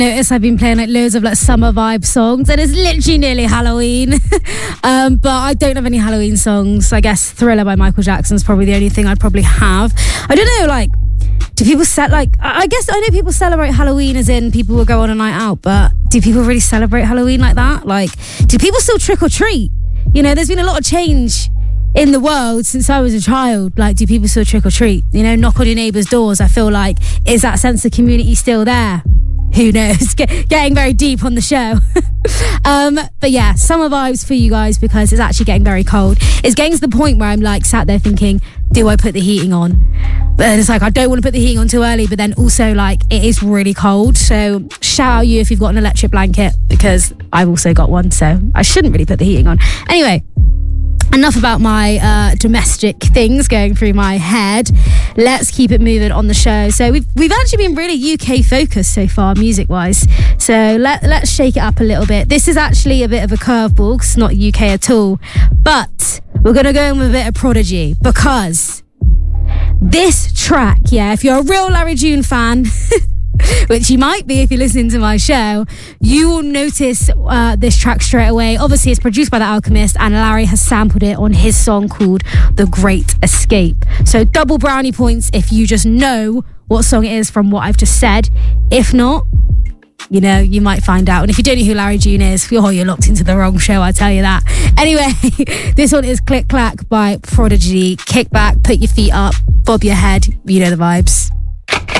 Notice I've been playing like loads of like summer vibe songs, and it's literally nearly Halloween. But I don't have any Halloween songs. I guess Thriller by Michael Jackson is probably the only thing I'd probably have. I don't know, like, do people I guess I know people celebrate Halloween as in people will go on a night out, but do people really celebrate Halloween like that? Like, do people still trick or treat? You know, there's been a lot of change in the world since I was a child. Like, do people still trick or treat? You know, knock on your neighbours' doors. I feel like, is that sense of community still there? Who knows? Getting very deep on the show. But yeah, summer vibes for you guys because it's actually getting very cold. It's getting to the point where I'm like sat there thinking, do I put the heating on? But it's like, I don't want to put the heating on too early, but then also like it is really cold. So shout out you if you've got an electric blanket, because I've also got one, so I shouldn't really put the heating on. Anyway, enough about my domestic things going through my head. Let's keep it moving on the show. So we've actually been really UK focused so far, music wise. So let's shake it up a little bit. This is actually a bit of a curveball because it's not UK at all. But we're gonna go in with a bit of Prodigy, because this track, yeah, if you're a real Larry June fan, which you might be if you're listening to my show, you will notice this track straight away. Obviously, it's produced by The Alchemist, and Larry has sampled it on his song called The Great Escape. So double brownie points if you just know what song it is from what I've just said. If not, you know, you might find out. And if you don't know who Larry June is, you're locked into the wrong show, I tell you that. Anyway, this one is Click Clack by Prodigy. Kick back, put your feet up, bob your head, you know the vibes.